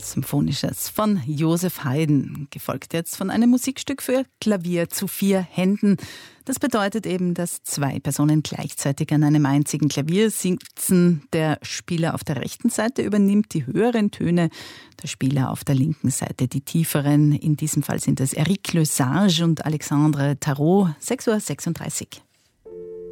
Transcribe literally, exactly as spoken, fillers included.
Symphonisches von Joseph Haydn, gefolgt jetzt von einem Musikstück für Klavier zu vier Händen. Das bedeutet eben, dass zwei Personen gleichzeitig an einem einzigen Klavier sitzen. Der Spieler auf der rechten Seite übernimmt die höheren Töne, der Spieler auf der linken Seite die tieferen. In diesem Fall sind es Eric Lesage und Alexandre Tarot. sechs Uhr sechsunddreißig.